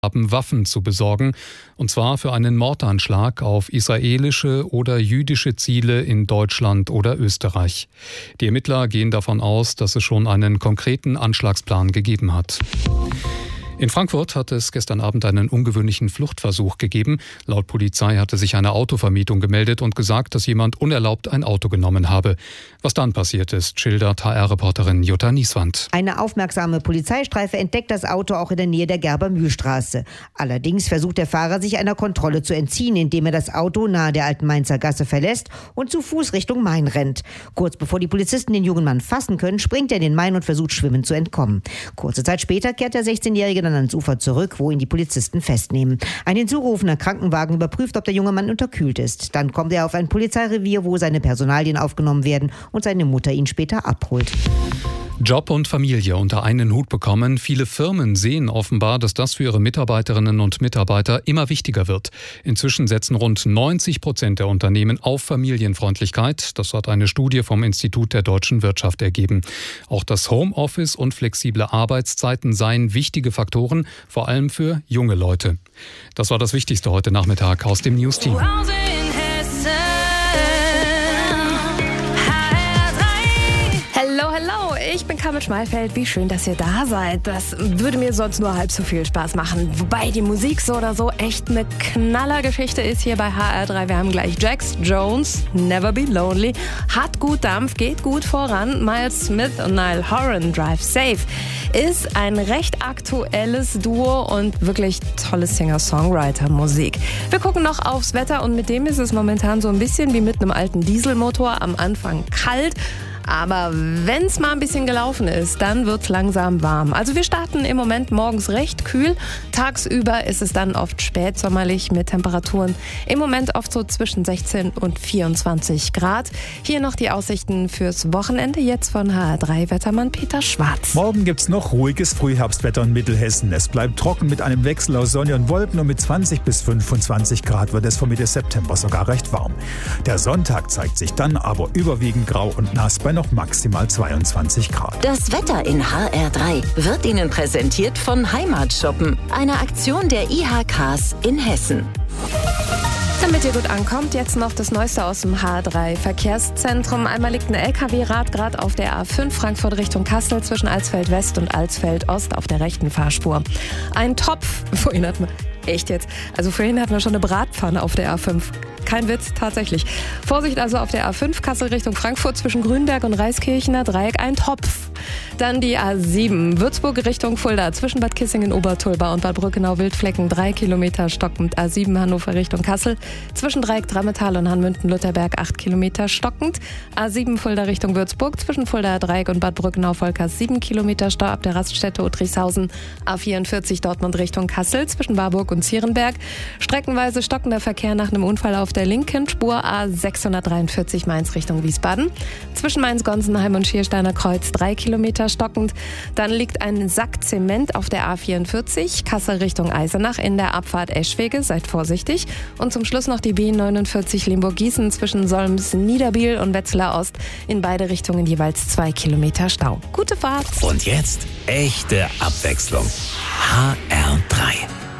haben, Waffen zu besorgen, und zwar für einen Mordanschlag auf israelische oder jüdische Ziele in Deutschland oder Österreich. Die Ermittler gehen davon aus, dass es schon einen konkreten Anschlagsplan gegeben hat. In Frankfurt hat es gestern Abend einen ungewöhnlichen Fluchtversuch gegeben. Laut Polizei hatte sich eine Autovermietung gemeldet und gesagt, dass jemand unerlaubt ein Auto genommen habe. Was dann passiert ist, schildert HR-Reporterin Jutta Nieswand. Eine aufmerksame Polizeistreife entdeckt das Auto auch in der Nähe der Gerber-Mühl-Straße. Allerdings versucht der Fahrer, sich einer Kontrolle zu entziehen, indem er das Auto nahe der Alten Mainzer Gasse verlässt und zu Fuß Richtung Main rennt. Kurz bevor die Polizisten den jungen Mann fassen können, springt er in den Main und versucht schwimmend zu entkommen. Kurze Zeit später kehrt der 16-Jährige dann ans Ufer zurück, wo ihn die Polizisten festnehmen. Ein hinzugerufener Krankenwagen überprüft, ob der junge Mann unterkühlt ist. Dann kommt er auf ein Polizeirevier, wo seine Personalien aufgenommen werden und seine Mutter ihn später abholt. Job und Familie unter einen Hut bekommen. Viele Firmen sehen offenbar, dass das für ihre Mitarbeiterinnen und Mitarbeiter immer wichtiger wird. Inzwischen setzen rund 90% der Unternehmen auf Familienfreundlichkeit. Das hat eine Studie vom Institut der deutschen Wirtschaft ergeben. Auch das Homeoffice und flexible Arbeitszeiten seien wichtige Faktoren, vor allem für junge Leute. Das war das Wichtigste heute Nachmittag aus dem News-Team. Hallo, ich bin Carmen Schmalfeld. Wie schön, dass ihr da seid. Das würde mir sonst nur halb so viel Spaß machen. Wobei die Musik so oder so echt eine Knallergeschichte ist hier bei HR3. Wir haben gleich Jax Jones, Never Be Lonely, hat gut Dampf, geht gut voran. Miles Smith und Niall Horan, Drive Safe, ist ein recht aktuelles Duo und wirklich tolle Singer-Songwriter-Musik. Wir gucken noch aufs Wetter und mit dem ist es momentan so ein bisschen wie mit einem alten Dieselmotor. Am Anfang kalt. Aber wenn es mal ein bisschen gelaufen ist, dann wird es langsam warm. Also wir starten im Moment morgens recht kühl. Tagsüber ist es dann oft spätsommerlich mit Temperaturen im Moment oft so zwischen 16 und 24 Grad. Hier noch die Aussichten fürs Wochenende, jetzt von HR3-Wettermann Peter Schwarz. Morgen gibt's noch ruhiges Frühherbstwetter in Mittelhessen. Es bleibt trocken mit einem Wechsel aus Sonne und Wolken und mit 20 bis 25 Grad wird es von Mitte September sogar recht warm. Der Sonntag zeigt sich dann aber überwiegend grau und nass bei noch maximal 22 Grad. Das Wetter in HR3 wird Ihnen präsentiert von Heimatshoppen, einer Aktion der IHKs in Hessen. Damit ihr gut ankommt, jetzt noch das Neueste aus dem HR3-Verkehrszentrum. Einmal liegt ein LKW-Rad gerade auf der A5 Frankfurt Richtung Kassel zwischen Alsfeld West und Alsfeld Ost auf der rechten Fahrspur. Ein Topf, vorhin hatten wir schon eine Bratpfanne auf der A5. Kein Witz, tatsächlich. Vorsicht also auf der A5 Kassel Richtung Frankfurt zwischen Grünberg und Reiskirchener Dreieck, ein Topf. Dann die A7 Würzburg Richtung Fulda zwischen Bad Kissingen, Obertulba und Bad Brückenau-Wildflecken 3 Kilometer stockend. A7 Hannover Richtung Kassel zwischen Dreieck Drammetal und Hanmünden-Lutherberg 8 Kilometer stockend. A7 Fulda Richtung Würzburg zwischen Fulda Dreieck und Bad Brückenau-Volkers 7 Kilometer Stau ab der Raststätte Uttrichshausen. A44 Dortmund Richtung Kassel zwischen Warburg und Zierenberg. Streckenweise stockender Verkehr nach einem Unfall auf der linken Spur. A643 Mainz Richtung Wiesbaden. Zwischen Mainz-Gonsenheim und Schiersteiner Kreuz 3 Kilometer stockend. Dann liegt ein Sack Zement auf der A44 Kassel Richtung Eisenach in der Abfahrt Eschwege. Seid vorsichtig. Und zum Schluss noch die B49 Limburg-Gießen zwischen Solms-Niederbiel und Wetzlar Ost. In beide Richtungen jeweils 2 Kilometer Stau. Gute Fahrt. Und jetzt echte Abwechslung. HR3.